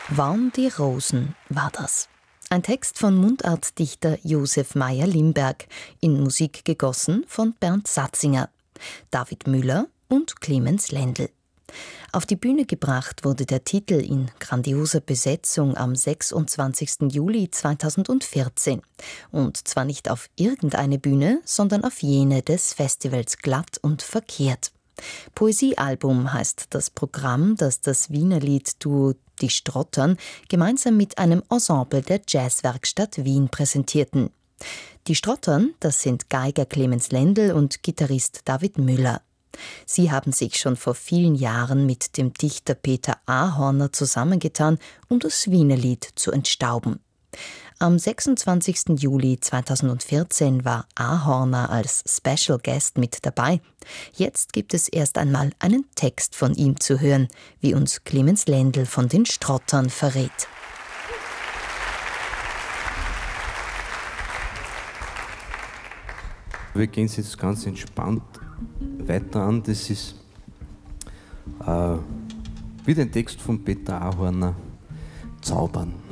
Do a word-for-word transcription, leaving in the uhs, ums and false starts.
Waren die Rosen war das. Ein Text von Mundartdichter Josef Mayr-Limberg, in Musik gegossen von Bernd Satzinger, David Müller und Clemens Lendl. Auf die Bühne gebracht wurde der Titel in grandioser Besetzung am sechsundzwanzigsten Juli zweitausendvierzehn. Und zwar nicht auf irgendeine Bühne, sondern auf jene des Festivals Glatt und Verkehrt. Poesiealbum heißt das Programm, das das Wienerlied-Duo Die Strottern gemeinsam mit einem Ensemble der Jazzwerkstatt Wien präsentierten. Die Strottern, das sind Geiger Clemens Lendl und Gitarrist David Müller. Sie haben sich schon vor vielen Jahren mit dem Dichter Peter Ahorner zusammengetan, um das Wienerlied zu entstauben. Am sechsundzwanzigsten Juli zweitausendvierzehn war Ahorner als Special Guest mit dabei. Jetzt gibt es erst einmal einen Text von ihm zu hören, wie uns Clemens Lendl von den Strottern verrät. Wir gehen es jetzt ganz entspannt weiter an. Das ist äh, wieder ein Text von Peter Ahorner, Zaubern.